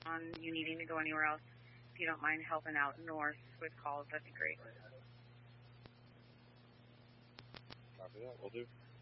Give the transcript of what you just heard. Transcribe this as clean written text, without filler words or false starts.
on you needing to go anywhere else, if you don't mind helping out north with calls, that'd be great. Copy that, we'll do.